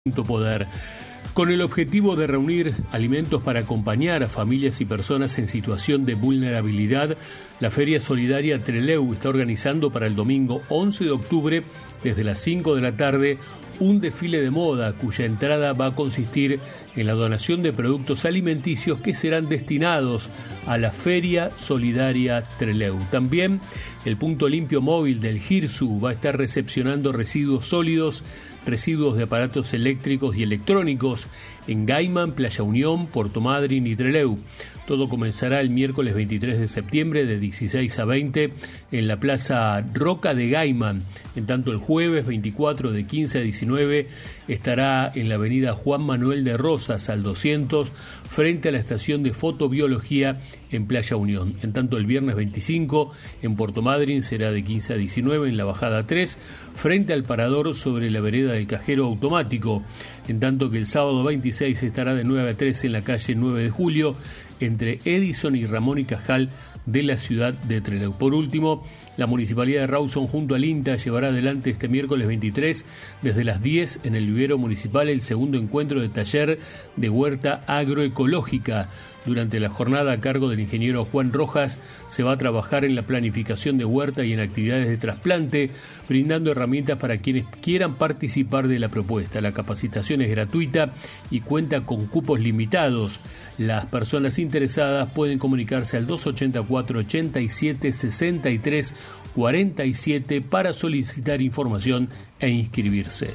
Poder, con el objetivo de reunir alimentos para acompañar a familias y personas en situación de vulnerabilidad. La Feria Solidaria Trelew está organizando para el domingo 11 de octubre, desde las 5 de la tarde, un desfile de moda cuya entrada va a consistir en la donación de productos alimenticios que serán destinados a la Feria Solidaria Trelew. También el punto limpio móvil del GIRSU va a estar recepcionando residuos sólidos, residuos de aparatos eléctricos y electrónicos en Gaiman, Playa Unión, Puerto Madryn y Trelew. Todo comenzará el miércoles 23 de septiembre de 16 a 20 en la Plaza Roca de Gaiman. En tanto, el jueves 24 de 15 a 19 estará en la avenida Juan Manuel de Rosas al 200 frente a la estación de fotobiología en Playa Unión. En tanto, el viernes 25 en Puerto Madryn será de 15 a 19 en la bajada 3 frente al parador sobre la vereda del Cajero Automático. En tanto que el sábado 26 estará de 9 a 13 en la calle 9 de Julio entre Edison y Ramón y Cajal de la ciudad de Trelew. Por último, la Municipalidad de Rawson junto al INTA llevará adelante este miércoles 23 desde las 10 en el vivero municipal el segundo encuentro de taller de huerta agroecológica. Durante la jornada, a cargo del ingeniero Juan Rojas, se va a trabajar en la planificación de huerta y en actividades de trasplante, brindando herramientas para quienes quieran participar de la propuesta. La capacitación es gratuita y cuenta con cupos limitados. Las personas interesadas pueden comunicarse al 284 87 63 47 para solicitar información e inscribirse.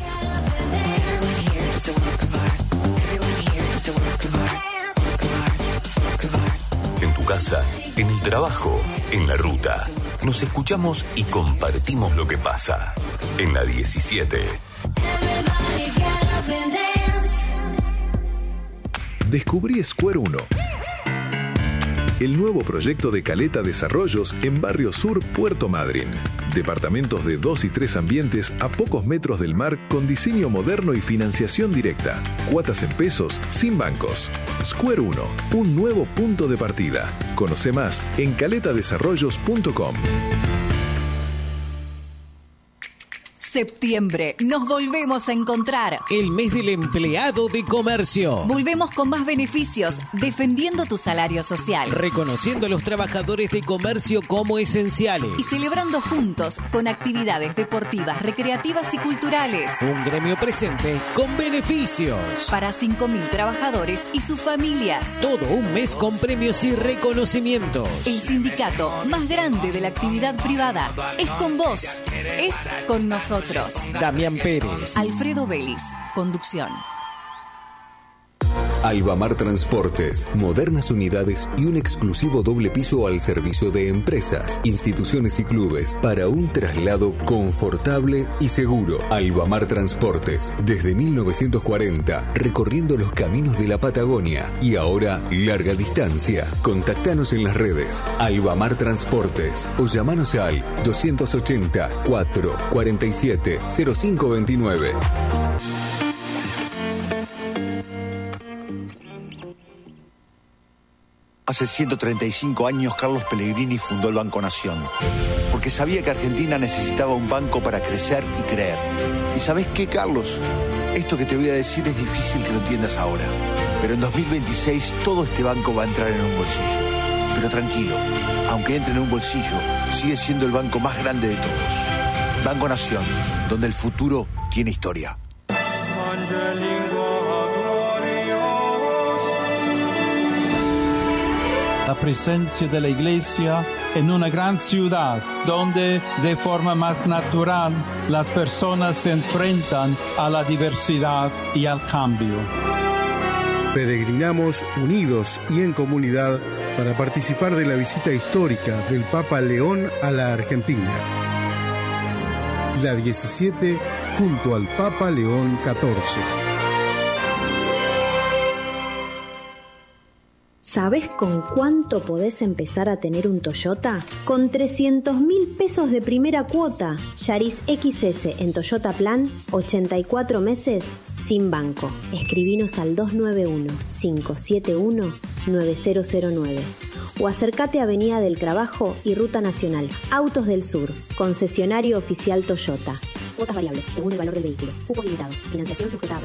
En tu casa, en el trabajo, en la ruta. Nos escuchamos y compartimos lo que pasa. En la 17. Descubrí Square 1. El nuevo proyecto de Caleta Desarrollos en Barrio Sur, Puerto Madryn. Departamentos de 2 y 3 ambientes a pocos metros del mar con diseño moderno y financiación directa. Cuotas en pesos, sin bancos. Square 1, un nuevo punto de partida. Conoce más en caletadesarrollos.com. Septiembre, nos volvemos a encontrar. El mes del empleado de comercio. Volvemos con más beneficios, defendiendo tu salario social. Reconociendo a los trabajadores de comercio como esenciales. Y celebrando juntos con actividades deportivas, recreativas y culturales. Un gremio presente con beneficios. Para 5.000 trabajadores y sus familias. Todo un mes con premios y reconocimientos. El sindicato más grande de la actividad privada es con vos, es con nosotros. Damián Pérez, Alfredo Vélez, conducción. Albamar Transportes, modernas unidades y un exclusivo doble piso al servicio de empresas, instituciones y clubes para un traslado confortable y seguro. Albamar Transportes, desde 1940, recorriendo los caminos de la Patagonia y ahora larga distancia. Contactanos en las redes Albamar Transportes o llamanos al 280 447 0529. Hace 135 años Carlos Pellegrini fundó el Banco Nación, porque sabía que Argentina necesitaba un banco para crecer y creer. ¿Y sabés qué, Carlos? Esto que te voy a decir es difícil que lo entiendas ahora, pero en 2026 todo este banco va a entrar en un bolsillo. Pero tranquilo, aunque entre en un bolsillo, sigue siendo el banco más grande de todos. Banco Nación, donde el futuro tiene historia. La presencia de la iglesia en una gran ciudad donde de forma más natural las personas se enfrentan a la diversidad y al cambio. Peregrinamos unidos y en comunidad para participar de la visita histórica del Papa León a la Argentina. La 17 junto al Papa León XIV. ¿Sabés con cuánto podés empezar a tener un Toyota? Con 300.000 pesos de primera cuota. Yaris XS en Toyota Plan, 84 meses sin banco. Escribinos al 291-571-9009. O acércate a Avenida del Trabajo y Ruta Nacional. Autos del Sur, concesionario oficial Toyota. Cuotas variables, según el valor del vehículo. Cupos limitados. Financiación sujetada.